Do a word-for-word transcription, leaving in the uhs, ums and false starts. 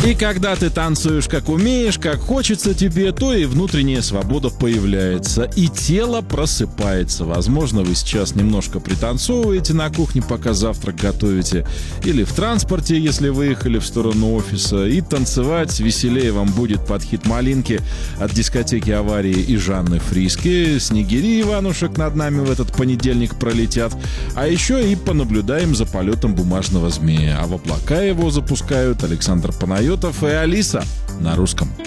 И когда ты танцуешь как умеешь, как хочется тебе, то и внутренняя свобода появляется, и тело просыпается. Возможно, вы сейчас немножко пританцовываете на кухне, пока завтрак готовите, или в транспорте, если выехали в сторону офиса, и танцевать веселее вам будет под хит «Малинки» от дискотеки «Аварии» и Жанны Фриске. Снегири Иванушек над нами в этот понедельник пролетят. А еще и понаблюдаем за полетом бумажного змея. А в облака его запускают Александр Панайотов и Алиса на русском.